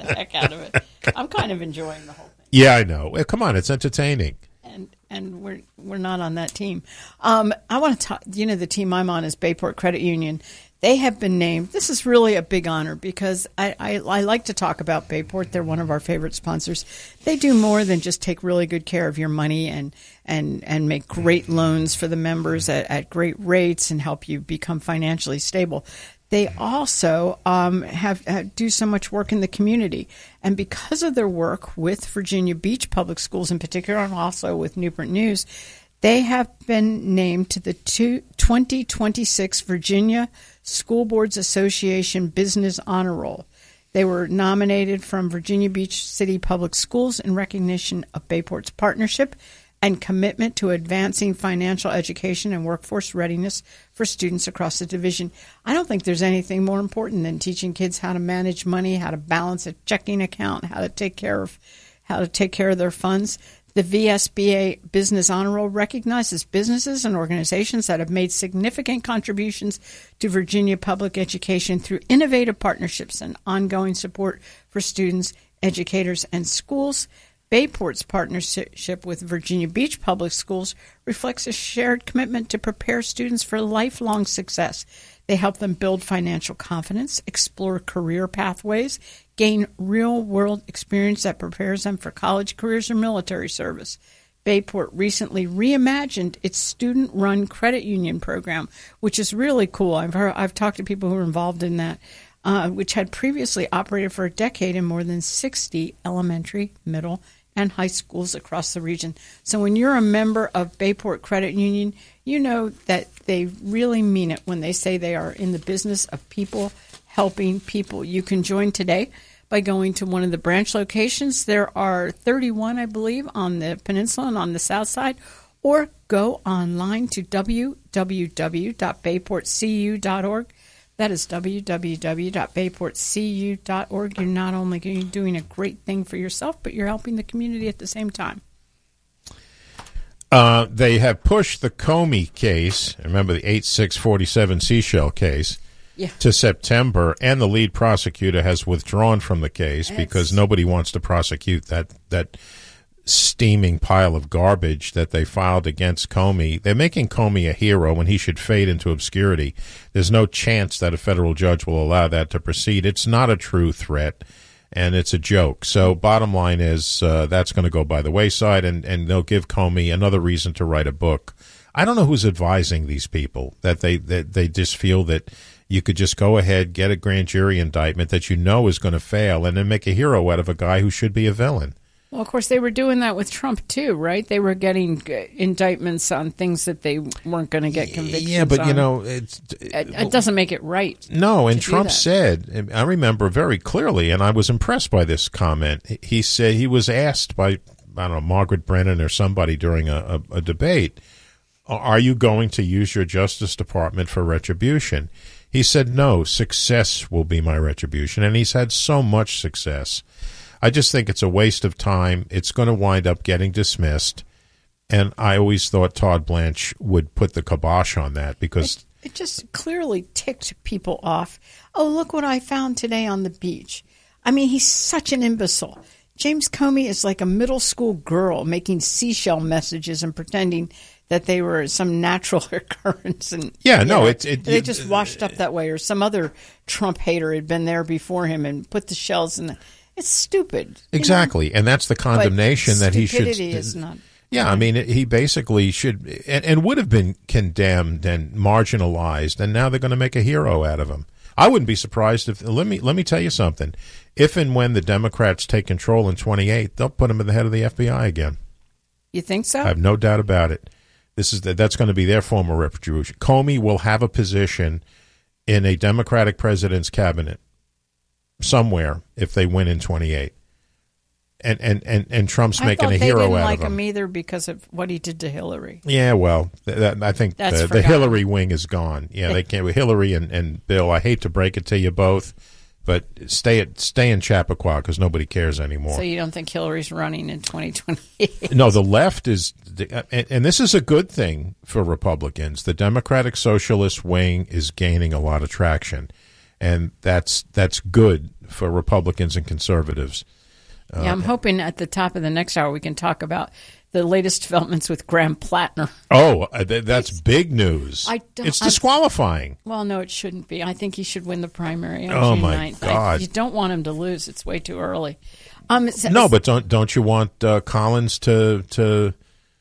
the heck out of it. I'm kind of enjoying the whole thing. Yeah, I know. Come on, it's entertaining. And we're not on that team. I want to talk. The team I'm on is Bayport Credit Union. They have been named. This is really a big honor because I like to talk about Bayport. They're one of our favorite sponsors. They do more than just take really good care of your money and make great loans for the members at great rates and help you become financially stable. They also do so much work in the community. And because of their work with Virginia Beach Public Schools in particular, and also with Newport News, they have been named to the 2026 Virginia School Boards Association Business Honor Roll. They were nominated from Virginia Beach City Public Schools in recognition of Bayport's partnership and commitment to advancing financial education and workforce readiness for students across the division. I don't think there's anything more important than teaching kids how to manage money, how to balance a checking account, how to take care of their funds. The VSBA Business Honor Roll recognizes businesses and organizations that have made significant contributions to Virginia public education through innovative partnerships and ongoing support for students, educators, and schools. Bayport's partnership with Virginia Beach Public Schools reflects a shared commitment to prepare students for lifelong success. They help them build financial confidence, explore career pathways, gain real-world experience that prepares them for college careers or military service. Bayport recently reimagined its student-run credit union program, which is really cool. I've talked to people who are involved in that, which had previously operated for a decade in more than 60 elementary, middle, and high schools across the region. So when you're a member of Bayport Credit Union, you know that they really mean it when they say they are in the business of people helping people. You can join today by going to one of the branch locations. There are 31, I believe, on the peninsula and on the south side, or go online to www.bayportcu.org. That is www.bayportcu.org. You're not only doing a great thing for yourself, but you're helping the community at the same time. They have pushed the Comey case, remember the 8647 Seashell case, to September, and the lead prosecutor has withdrawn from the case because nobody wants to prosecute that steaming pile of garbage that they filed against Comey. They're making Comey a hero when he should fade into obscurity. There's no chance that a federal judge will allow that to proceed. It's not a true threat, and it's a joke. So bottom line is that's going to go by the wayside, and they'll give Comey another reason to write a book. I don't know who's advising these people, that they just feel that you could just go ahead, get a grand jury indictment that you know is going to fail, and then make a hero out of a guy who should be a villain. Well, of course, they were doing that with Trump, too, right? They were getting indictments on things that they weren't going to get convictions on. Yeah, but, it doesn't make it right. No, and Trump said, I remember very clearly, and I was impressed by this comment. He said he was asked by, I don't know, Margaret Brennan or somebody during a debate, are you going to use your Justice Department for retribution? He said, no, success will be my retribution, and he's had so much success. I just think it's a waste of time. It's going to wind up getting dismissed. And I always thought Todd Blanche would put the kibosh on that because it just clearly ticked people off. Oh, look what I found today on the beach. I mean, he's such an imbecile. James Comey is like a middle school girl making seashell messages and pretending that they were some natural occurrence. And they just washed up that way. Or some other Trump hater had been there before him and put the shells in the... It's stupid. Exactly. And that's the condemnation that he should... is not... Yeah, I mean, he basically should... And would have been condemned and marginalized, and now they're going to make a hero out of him. I wouldn't be surprised if... Let me tell you something. If and when the Democrats take control in 28, they'll put him at the head of the FBI again. You think so? I have no doubt about it. That's going to be their form of retribution. Comey will have a position in a Democratic president's cabinet somewhere if they win in 28, and Trump's making a hero out of him. They didn't like him either because of what he did to Hillary. Yeah, well, I think the Hillary wing is gone. Yeah, they can't with Hillary and Bill. I hate to break it to you both, but stay in Chappaqua because nobody cares anymore. So you don't think Hillary's running in 2028? No, the left is, and this is a good thing for Republicans. The Democratic Socialist wing is gaining a lot of traction. and that's good for Republicans and conservatives. Yeah, I'm hoping at the top of the next hour we can talk about the latest developments with Graham Plattner. Oh, that's big news. It's disqualifying. Well, no, it shouldn't be. I think he should win the primary on June 9th. God. You don't want him to lose. It's way too early. No, but don't you want Collins to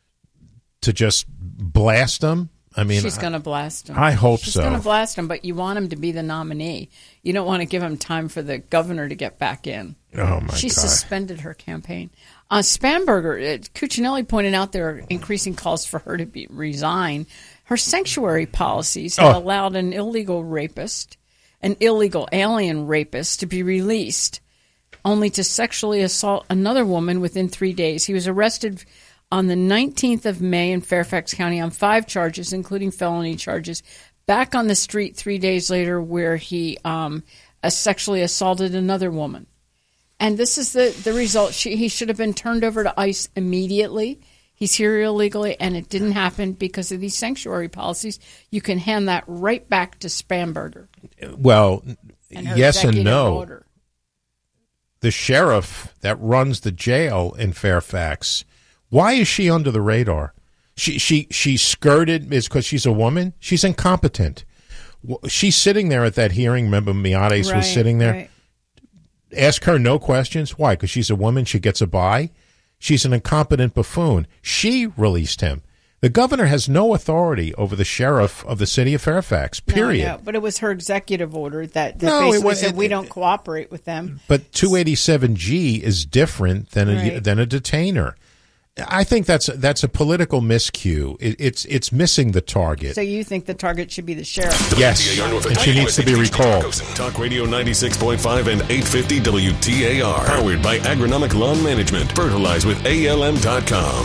just blast him? I mean, she's going to blast him. I hope she's so. She's going to blast him, but you want him to be the nominee. You don't want to give him time for the governor to get back in. Oh, my God. She suspended her campaign. Spanberger, Cuccinelli pointed out there are increasing calls for her to resign. Her sanctuary policies have allowed an illegal rapist, an illegal alien rapist, to be released, only to sexually assault another woman within 3 days. He was arrested on the 19th of May in Fairfax County on 5 charges, including felony charges, back on the street 3 days later where he sexually assaulted another woman. And this is the result. He should have been turned over to ICE immediately. He's here illegally, and it didn't happen because of these sanctuary policies. You can hand that right back to Spanberger. Well, yes and no. Order. The sheriff that runs the jail in Fairfax, why is she under the radar? She skirted is because she's a woman? She's incompetent. She's sitting there at that hearing. Remember Miades was sitting there? Right. Ask her no questions. Why? Because she's a woman. She gets a bye. She's an incompetent buffoon. She released him. The governor has no authority over the sheriff of the city of Fairfax, period. No, but it was her executive order that basically said we don't cooperate with them. But 287G is different than a detainer. I think that's a political miscue. It's missing the target. So you think the target should be the sheriff? Yes, and she needs to be recalled. Talk Radio 96.5 and 850 WTAR. Powered by Agronomic Lawn Management. Fertilize with ALM.com.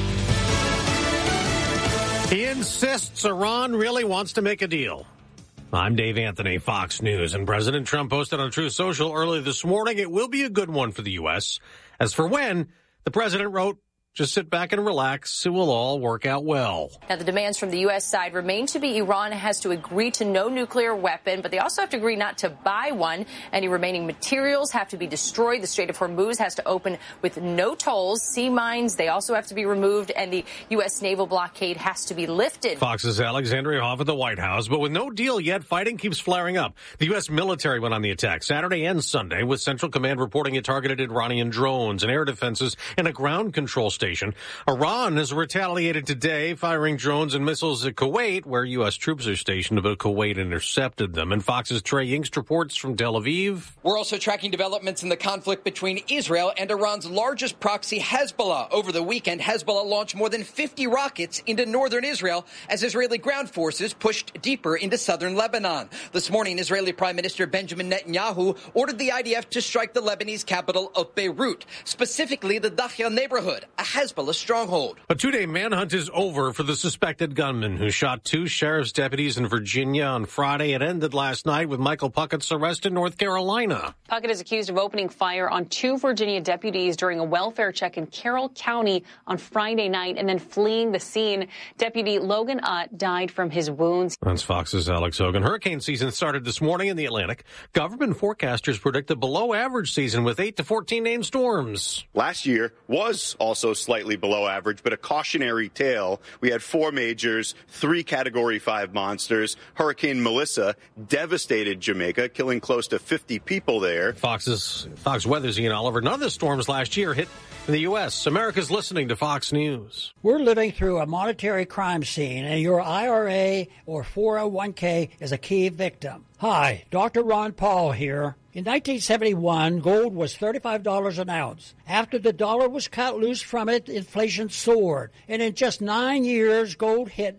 He insists Iran really wants to make a deal. I'm Dave Anthony, Fox News, and President Trump posted on Truth Social early this morning, it will be a good one for the U.S. As for when, the president wrote, just sit back and relax. It will all work out well. Now, the demands from the U.S. side remain to be Iran has to agree to no nuclear weapon, but they also have to agree not to buy one. Any remaining materials have to be destroyed. The Strait of Hormuz has to open with no tolls. Sea mines, they also have to be removed, and the U.S. naval blockade has to be lifted. Fox's Alexandria Hoff at the White House, but with no deal yet, fighting keeps flaring up. The U.S. military went on the attack Saturday and Sunday, with Central Command reporting it targeted Iranian drones and air defenses and a ground control station. Iran has retaliated today, firing drones and missiles at Kuwait, where U.S. troops are stationed, but Kuwait intercepted them. And Fox's Trey Yingst reports from Tel Aviv. We're also tracking developments in the conflict between Israel and Iran's largest proxy, Hezbollah. Over the weekend, Hezbollah launched more than 50 rockets into northern Israel as Israeli ground forces pushed deeper into southern Lebanon. This morning, Israeli Prime Minister Benjamin Netanyahu ordered the IDF to strike the Lebanese capital of Beirut, specifically the Dahya neighborhood, a Hezbollah stronghold. A 2-day manhunt is over for the suspected gunman who shot 2 sheriff's deputies in Virginia on Friday. It ended last night with Michael Puckett's arrest in North Carolina. Puckett is accused of opening fire on 2 Virginia deputies during a welfare check in Carroll County on Friday night and then fleeing the scene. Deputy Logan Utt died from his wounds. That's Fox's Alex Hogan. Hurricane season started this morning in the Atlantic. Government forecasters predict a below-average season with 8 to 14 named storms. Last year was also slightly below average, but a cautionary tale. We had 4 majors, 3 Category 5 monsters. Hurricane Melissa devastated Jamaica, killing close to 50 people there. Fox Weather's Ian Oliver. None of the storms last year hit in the U.S. America's listening to Fox News. We're living through a monetary crime scene, and your IRA or 401k is a key victim. Hi, Dr. Ron Paul here. In 1971, gold was $35 an ounce. After the dollar was cut loose from it, inflation soared. And in just 9 years, gold hit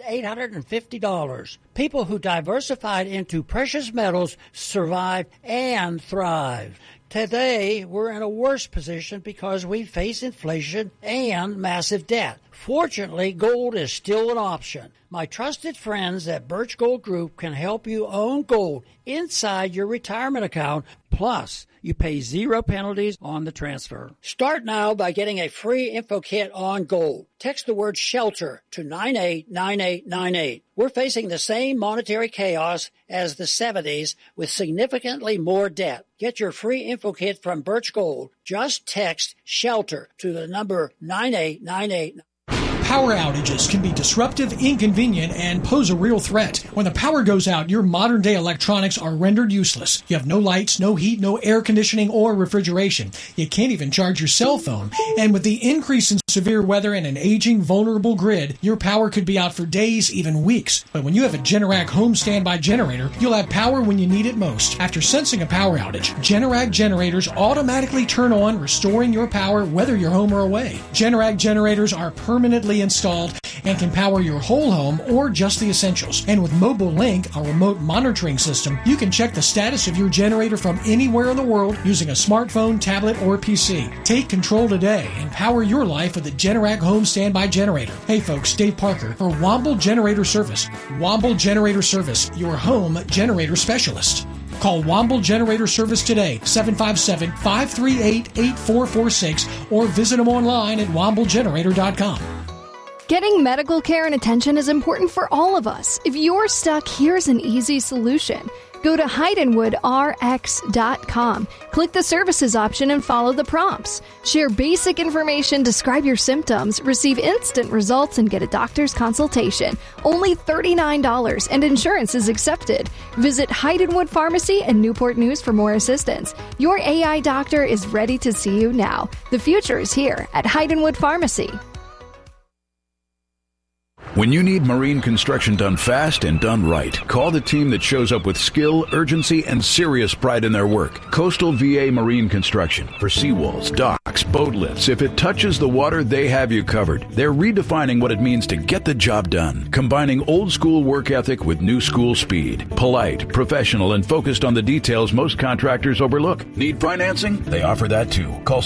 $850. People who diversified into precious metals survived and thrived. Today, we're in a worse position because we face inflation and massive debt. Fortunately, gold is still an option. My trusted friends at Birch Gold Group can help you own gold inside your retirement account. Plus, you pay 0 penalties on the transfer. Start now by getting a free info kit on gold. Text the word SHELTER to 989898. We're facing the same monetary chaos as the 70s with significantly more debt. Get your free info kit from Birch Gold. Just text SHELTER to the number 9898. Power outages can be disruptive, inconvenient, and pose a real threat. When the power goes out, your modern-day electronics are rendered useless. You have no lights, no heat, no air conditioning or refrigeration. You can't even charge your cell phone. And with the increase in severe weather and an aging, vulnerable grid, your power could be out for days, even weeks. But when you have a Generac home standby generator, you'll have power when you need it most. After sensing a power outage, Generac generators automatically turn on, restoring your power whether you're home or away. Generac generators are permanently installed and can power your whole home or just the essentials. And with Mobile Link, a remote monitoring system, you can check the status of your generator from anywhere in the world using a smartphone, tablet, or PC. Take control today and power your life with the Generac Home Standby Generator. Hey folks, Dave Parker for Womble Generator Service. Womble Generator Service, your home generator specialist. Call Womble Generator Service today, 757-538-8446, or visit them online at womblegenerator.com. Getting medical care and attention is important for all of us. If you're stuck, here's an easy solution. Go to HeidenwoodRx.com. Click the services option and follow the prompts. Share basic information, describe your symptoms, receive instant results, and get a doctor's consultation. Only $39, and insurance is accepted. Visit Heidenwood Pharmacy and Newport News for more assistance. Your AI doctor is ready to see you now. The future is here at Heidenwood Pharmacy. When you need marine construction done fast and done right, call the team that shows up with skill, urgency, and serious pride in their work. Coastal VA Marine Construction. For seawalls, docks, boat lifts, if it touches the water, they have you covered. They're redefining what it means to get the job done, combining old school work ethic with new school speed. Polite, professional, and focused on the details most contractors overlook. Need financing? They offer that too. Call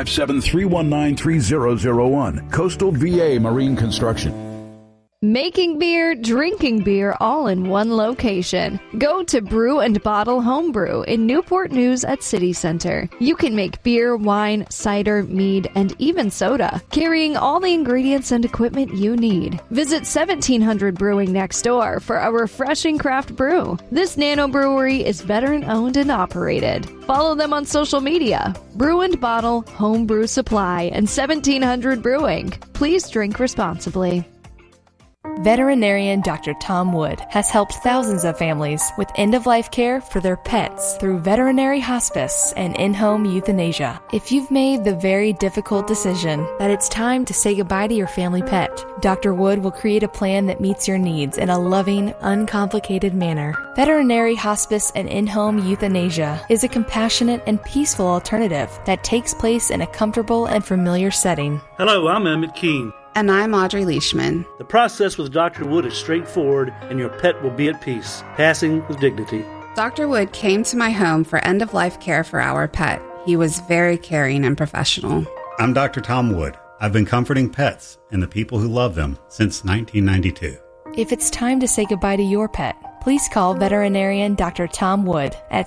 757-319-3001. Coastal VA Marine Construction. Making beer, drinking beer, all in one location. Go to Brew and Bottle Homebrew in Newport News at City Center. You can make beer, wine, cider, mead, and even soda, carrying all the ingredients and equipment you need. Visit 1700 Brewing next door for a refreshing craft brew. This nano brewery is veteran-owned and operated. Follow them on social media. Brew and Bottle Homebrew Supply and 1700 Brewing. Please drink responsibly. Veterinarian Dr. Tom Wood has helped thousands of families with end-of-life care for their pets through veterinary hospice and in-home euthanasia. If you've made the very difficult decision that it's time to say goodbye to your family pet, Dr. Wood will create a plan that meets your needs in a loving, uncomplicated manner. Veterinary hospice and in-home euthanasia is a compassionate and peaceful alternative that takes place in a comfortable and familiar setting. Hello, I'm Emmett Keene. And I'm Audrey Leishman. The process with Dr. Wood is straightforward, and your pet will be at peace, passing with dignity. Dr. Wood came to my home for end-of-life care for our pet. He was very caring and professional. I'm Dr. Tom Wood. I've been comforting pets and the people who love them since 1992. If it's time to say goodbye to your pet, please call veterinarian Dr. Tom Wood at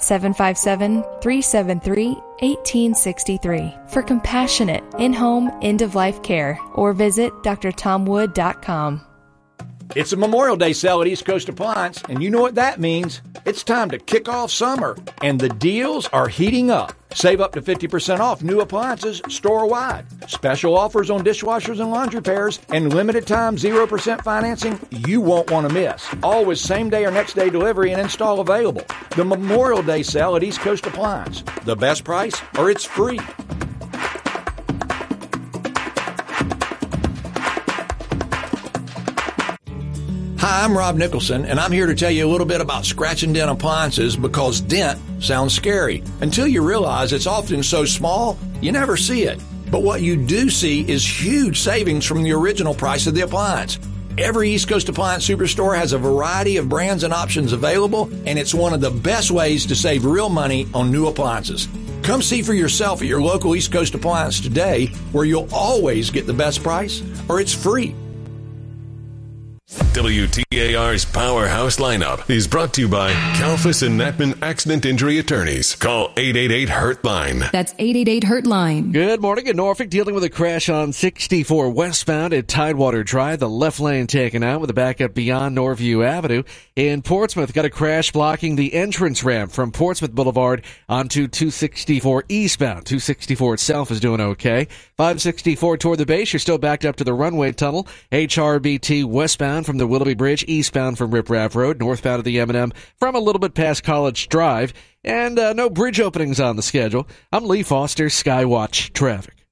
757-373-1863 for compassionate in-home, end-of-life care, or visit drtomwood.com. It's a Memorial Day sale at East Coast Appliance, and you know what that means. It's time to kick off summer, and the deals are heating up. Save up to 50% off new appliances store-wide. Special offers on dishwashers and laundry pairs, and limited time 0% financing you won't want to miss. Always same-day or next-day delivery and install available. The Memorial Day sale at East Coast Appliance. The best price, or it's free. Hi, I'm Rob Nicholson, and I'm here to tell you a little bit about scratch and dent appliances because dent sounds scary. Until you realize it's often so small, you never see it. But what you do see is huge savings from the original price of the appliance. Every East Coast Appliance Superstore has a variety of brands and options available, and it's one of the best ways to save real money on new appliances. Come see for yourself at your local East Coast Appliance today, where you'll always get the best price, or it's free. WTAR's Powerhouse lineup is brought to you by Kalfas and Natman Accident Injury Attorneys. Call 888-HURT-LINE. That's 888-HURT-LINE. Good morning. In Norfolk, dealing with a crash on 64 westbound at Tidewater Drive. The left lane taken out with a backup beyond Norview Avenue. In Portsmouth, got a crash blocking the entrance ramp from Portsmouth Boulevard onto 264 eastbound. 264 itself is doing okay. 564 toward the base. You're still backed up to the runway tunnel. HRBT westbound from the Willoughby Bridge, eastbound from Rip Rap Road, northbound of the M&M from a little bit past College Drive. And no bridge openings on the schedule. I'm Lee Foster, Skywatch Traffic.